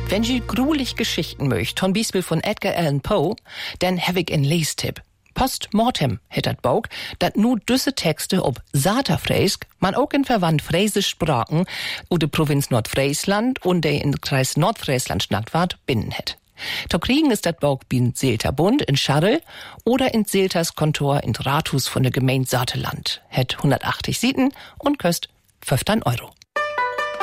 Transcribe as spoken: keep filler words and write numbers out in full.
Wenn Sie grulich Geschichten möcht, zum Beispiel von Edgar Allan Poe, dann hab ich einen Lestipp. Post Mortem het dat Bauch, dat nu düsse Texte ob Saterfräsk, man auch in verwandt fräsisch Sprachen oder Provinz Nordfriesland und der in Kreis Nordfriesland schnackt ward, binnen het. To kriegen ist dat Bauch bin Seelter Bund in Scharrel oder in Seelters Kontor in Rathus von der Gemeinde Saterland. Het hundertachtzig Sieten und köst fünfzehn Euro.